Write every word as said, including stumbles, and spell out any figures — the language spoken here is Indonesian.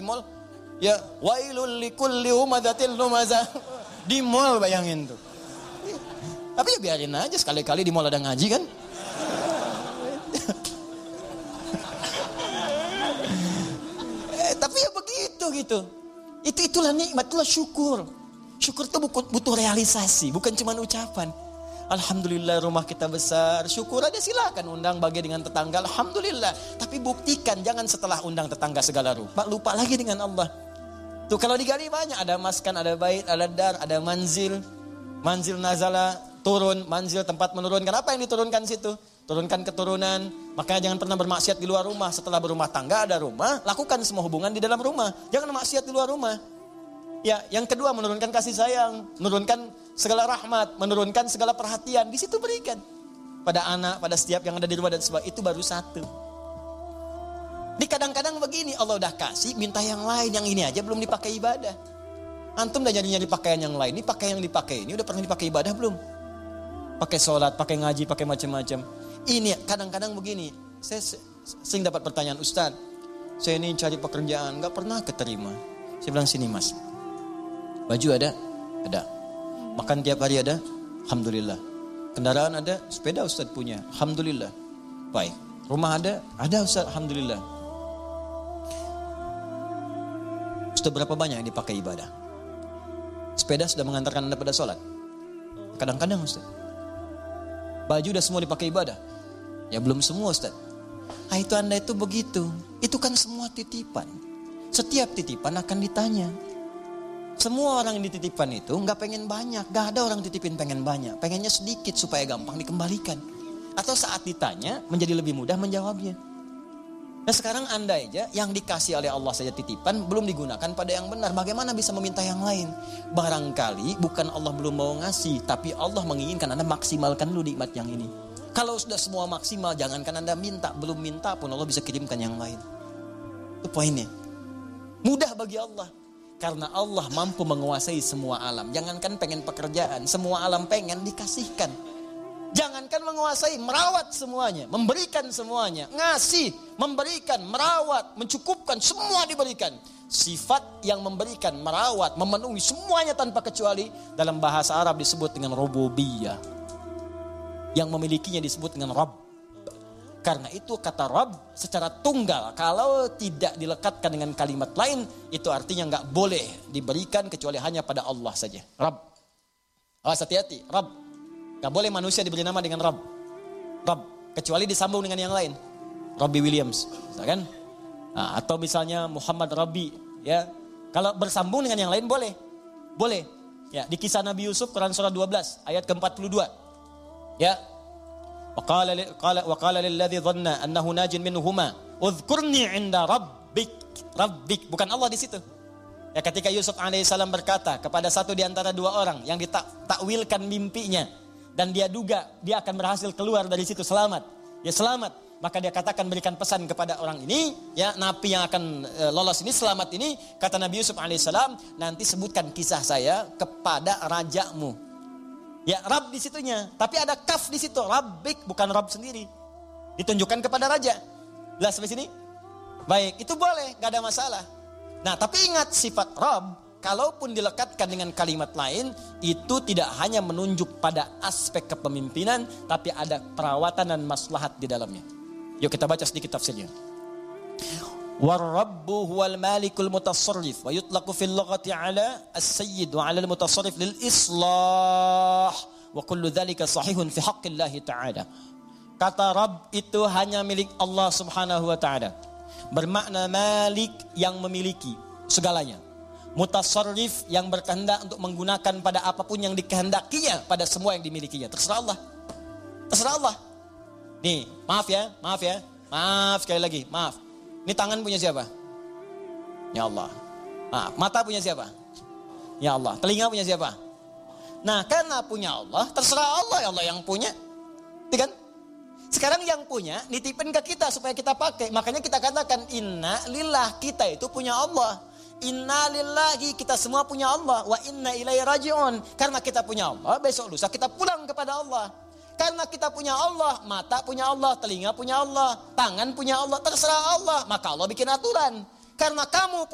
mall. Ya, wailul likulli humadzatil lumazah. Di mall bayangin tuh. Tapi ya biarin aja, sekali-kali di mall ada ngaji kan. eh, tapi ya begitu gitu. Itu itulah nikmat, itulah syukur. Syukur itu butuh realisasi, bukan cuma ucapan. Alhamdulillah rumah kita besar, syukur aja, silakan undang bagi dengan tetangga, alhamdulillah. Tapi buktikan, jangan setelah undang tetangga segala rupa, lupa lagi dengan Allah. Tuh kalau digali banyak, ada maskan, ada bait, ada dar, ada manzil, manzil nazala, turun, manzil tempat menurunkan. Apa yang diturunkan situ? Turunkan keturunan. Makanya jangan pernah bermaksiat di luar rumah. Setelah berumah tangga ada rumah, lakukan semua hubungan di dalam rumah. Jangan maksiat di luar rumah. Ya, yang kedua menurunkan kasih sayang, menurunkan segala rahmat, menurunkan segala perhatian. Di situ berikan pada anak, pada setiap yang ada di rumah dan sebagainya. Itu baru satu. Di kadang-kadang begini, Allah udah kasih, minta yang lain, yang ini aja belum dipakai ibadah. Antum udah nyari-nyari pakaian yang lain, ini pakaian yang dipakai ini udah pernah dipakai ibadah belum? Pakai sholat, pakai ngaji, pakai macam-macam. Ini kadang-kadang begini, saya sering dapat pertanyaan, Ustaz, saya ini cari pekerjaan, nggak pernah keterima. Saya bilang, sini mas. Baju ada? Ada. Makan tiap hari ada? Alhamdulillah. Kendaraan ada? Sepeda Ustaz punya? Alhamdulillah. Baik. Rumah ada? Ada Ustaz, alhamdulillah. Sudah berapa banyak yang dipakai ibadah? Sepeda sudah mengantarkan Anda pada sholat? Kadang-kadang Ustaz. Baju udah semua dipakai ibadah? Ya belum semua Ustaz. Ah itu Anda itu begitu. Itu kan semua titipan. Setiap titipan akan ditanya. Semua orang yang dititipkan itu nggak pengen banyak, nggak ada orang titipin pengen banyak, pengennya sedikit supaya gampang dikembalikan. Atau saat ditanya menjadi lebih mudah menjawabnya. Nah sekarang Anda aja yang dikasih oleh Allah saja titipan belum digunakan pada yang benar. Bagaimana bisa meminta yang lain? Barangkali bukan Allah belum mau ngasih, tapi Allah menginginkan Anda maksimalkan dulu nikmat yang ini. Kalau sudah semua maksimal, jangankan Anda minta, belum minta pun Allah bisa kirimkan yang lain. Itu poinnya. Mudah bagi Allah. Karena Allah mampu menguasai semua alam. Jangankan pengen pekerjaan, semua alam pengen dikasihkan. Jangankan menguasai, merawat semuanya, memberikan semuanya, ngasih, memberikan, merawat, mencukupkan, semua diberikan. Sifat yang memberikan, merawat, memenuhi semuanya tanpa kecuali dalam bahasa Arab disebut dengan rububiyah. Yang memilikinya disebut dengan Rabb. Karena itu kata Rabb secara tunggal, kalau tidak dilekatkan dengan kalimat lain, itu artinya nggak boleh diberikan kecuali hanya pada Allah saja. Rabb. Awas hati-hati, Rabb. Nggak boleh manusia diberi nama dengan Rabb. Rabb. Kecuali disambung dengan yang lain. Robbie Williams, misalkan. Nah, atau misalnya Muhammad Rabbi, ya. Kalau bersambung dengan yang lain boleh. Boleh. Ya, di kisah Nabi Yusuf Quran surah dua belas ayat ke empat puluh dua. Ya. Waqala qala waqala lilladzi dhanna annahu najin minhuma udhkurni 'inda rabbik. Rabbik bukan Allah di situ. Ya ketika Yusuf alaihissalam berkata kepada satu di antara dua orang yang ditakwilkan mimpinya dan dia duga dia akan berhasil keluar dari situ selamat. Ya selamat. Maka dia katakan berikan pesan kepada orang ini, ya napi yang akan e, lolos ini selamat ini, kata Nabi Yusuf alaihissalam, nanti sebutkan kisah saya kepada rajamu. Ya Rabb di situnya, tapi ada kaf di situ, Rabbik bukan Rabb sendiri. Ditunjukkan kepada raja. Jelas sampai sini? Baik, itu boleh, gak ada masalah. Nah, tapi ingat sifat Rabb, kalaupun dilekatkan dengan kalimat lain, itu tidak hanya menunjuk pada aspek kepemimpinan, tapi ada perawatan dan maslahat di dalamnya. Yuk kita baca sedikit tafsirnya. War-rabbu huwal malikul mutasarrif wa yutlaqu fil lughati ala as-sayyid wa ala al-mutasarrif lil islah wa kullu dhalika sahihun fi haqqillah ta'ala. Kata Rabb itu hanya milik Allah Subhanahu wa taala. Bermakna malik yang memiliki segalanya. Mutasarrif yang berkehendak untuk menggunakan pada apapun yang dikehendakinya pada semua yang dimilikinya. Terserah Allah. Terserah Allah. Nih, maaf ya, maaf ya. Maaf sekali lagi, maaf. Ini tangan punya siapa? Ya Allah. Nah, mata punya siapa? Ya Allah. Telinga punya siapa? Nah, karena punya Allah, terserah Allah, ya Allah yang punya. Itu kan? Sekarang yang punya, nitipin ke kita supaya kita pakai. Makanya kita katakan, inna lillah, kita itu punya Allah. Inna lillahi, kita semua punya Allah. Wa inna ilaihi raji'un. Karena kita punya Allah, besok lusa kita pulang kepada Allah. Karena kita punya Allah, mata punya Allah, telinga punya Allah, tangan punya Allah, terserah Allah. Maka Allah bikin aturan. Karena kamu